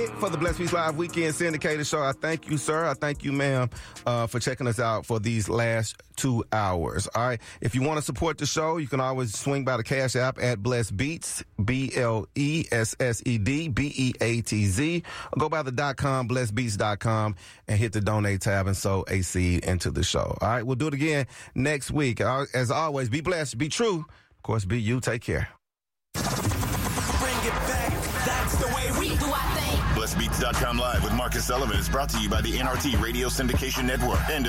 For the Blessed Beats Live Weekend Syndicated Show, I thank you, sir. I thank you, ma'am, for checking us out for these last 2 hours. All right. If you want to support the show, you can always swing by the Cash App at Blessed Beats, BLESSED, or go by the .com, blessedbeats.com, and hit the donate tab and sow a seed into the show. All right. We'll do it again next week. As always, be blessed, be true. Of course, be you. Take care. Bring it back. That's the way we do our thing. BlessedBeats.com Live with Marcus Sullivan is brought to you by the NRT Radio Syndication Network and